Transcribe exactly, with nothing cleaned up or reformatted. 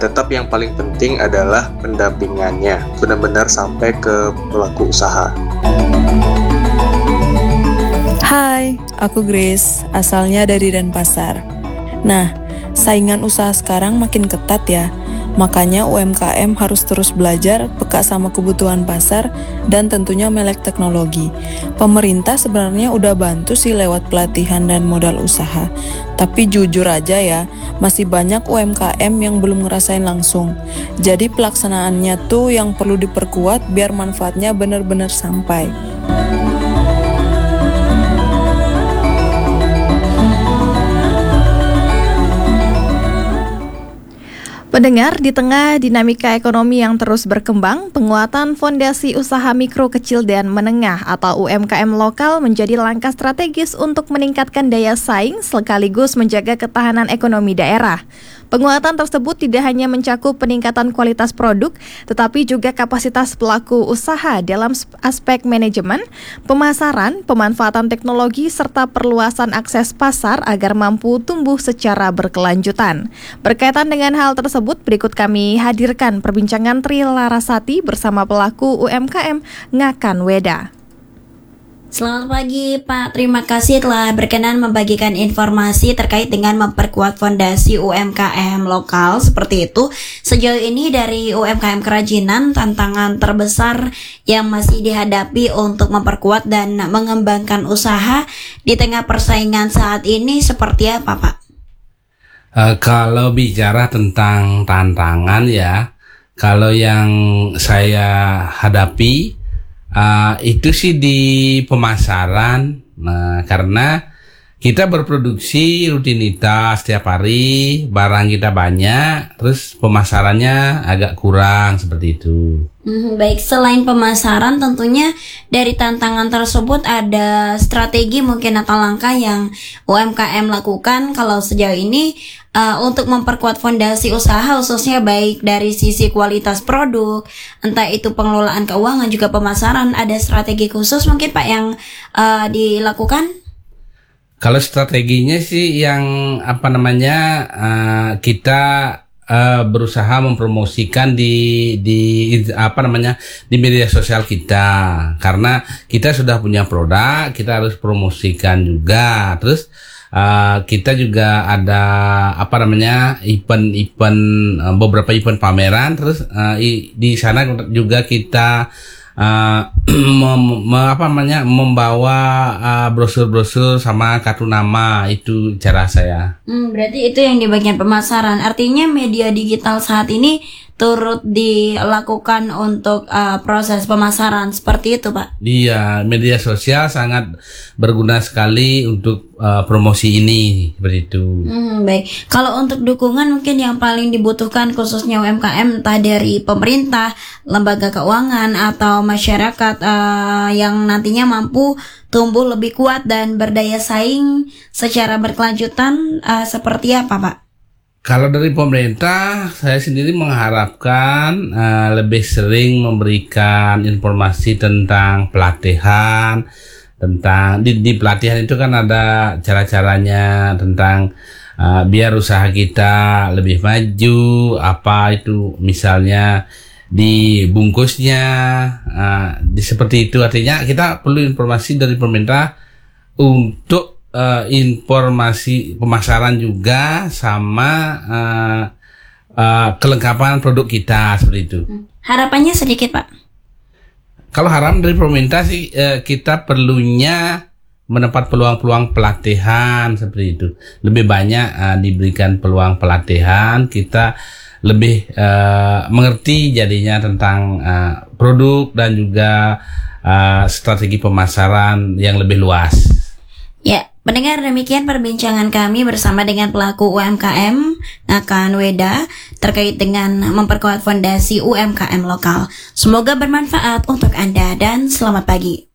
tetap yang paling penting adalah pendampingannya, benar-benar sampai ke pelaku usaha. Hai, aku Grace, asalnya dari Denpasar. Nah, saingan usaha sekarang makin ketat ya. Makanya U M K M harus terus belajar, peka sama kebutuhan pasar, dan tentunya melek teknologi. Pemerintah sebenarnya udah bantu sih lewat pelatihan dan modal usaha. Tapi jujur aja ya, masih banyak U M K M yang belum ngerasain langsung. Jadi pelaksanaannya tuh yang perlu diperkuat biar manfaatnya benar-benar sampai. Pendengar, di tengah dinamika ekonomi yang terus berkembang, penguatan fondasi usaha mikro kecil dan menengah atau U M K M lokal menjadi langkah strategis untuk meningkatkan daya saing sekaligus menjaga ketahanan ekonomi daerah. Penguatan tersebut tidak hanya mencakup peningkatan kualitas produk, tetapi juga kapasitas pelaku usaha dalam aspek manajemen, pemasaran, pemanfaatan teknologi, serta perluasan akses pasar agar mampu tumbuh secara berkelanjutan. Berkaitan dengan hal tersebut, berikut kami hadirkan perbincangan Tri Larasati bersama pelaku U M K M Ngakan Weda. Selamat pagi Pak, terima kasih telah berkenan membagikan informasi terkait dengan memperkuat fondasi U M K M lokal seperti itu. Sejauh ini dari U M K M kerajinan, tantangan terbesar yang masih dihadapi untuk memperkuat dan mengembangkan usaha di tengah persaingan saat ini seperti apa Pak? Uh, kalau bicara tentang tantangan ya, kalau yang saya hadapi Uh, itu sih di pemasaran, nah, karena kita berproduksi rutinitas setiap hari, barang kita banyak, terus pemasarannya agak kurang seperti itu. Hmm, baik, selain pemasaran tentunya dari tantangan tersebut ada strategi mungkin atau langkah yang U M K M lakukan kalau sejauh ini uh, untuk memperkuat fondasi usaha khususnya baik dari sisi kualitas produk, entah itu pengelolaan keuangan juga pemasaran, ada strategi khusus mungkin Pak yang uh, dilakukan? Kalau strateginya sih yang apa namanya uh, kita uh, berusaha mempromosikan di di apa namanya di media sosial kita, karena kita sudah punya produk, kita harus promosikan juga. Terus uh, kita juga ada apa namanya event-event uh, beberapa event pameran. Terus uh, i, di sana juga kita Uh, mem, mem, apa namanya membawa uh, brosur-brosur sama kartu nama, itu cara saya. Hmm, berarti itu yang di bagian pemasaran. Artinya media digital saat ini turut dilakukan untuk uh, proses pemasaran seperti itu Pak? Iya, media sosial sangat berguna sekali untuk uh, promosi ini seperti itu. Hmm, baik. Kalau untuk dukungan mungkin yang paling dibutuhkan khususnya U M K M entah dari pemerintah, lembaga keuangan atau masyarakat uh, yang nantinya mampu tumbuh lebih kuat dan berdaya saing secara berkelanjutan uh, seperti apa Pak? Kalau dari pemerintah, saya sendiri mengharapkan uh, lebih sering memberikan informasi tentang pelatihan, tentang di, di pelatihan itu kan ada cara-caranya tentang uh, biar usaha kita lebih maju, apa itu misalnya di bungkusnya, uh, di seperti itu. Artinya kita perlu informasi dari pemerintah untuk Uh, informasi pemasaran juga sama uh, uh, kelengkapan produk kita seperti itu. Harapannya sedikit Pak. Kalau harapan dari pemerintah sih uh, kita perlunya mendapat peluang-peluang pelatihan seperti itu. Lebih banyak uh, diberikan peluang pelatihan, kita lebih uh, mengerti jadinya tentang uh, produk dan juga uh, strategi pemasaran yang lebih luas. Ya. Pendengar, demikian perbincangan kami bersama dengan pelaku U M K M Ngakan Weda terkait dengan memperkuat fondasi U M K M lokal. Semoga bermanfaat untuk Anda dan selamat pagi.